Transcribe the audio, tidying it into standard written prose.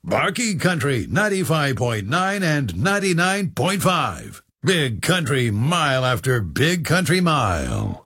Barky Country 95.9 and 99.5. Big Country mile after Big Country mile.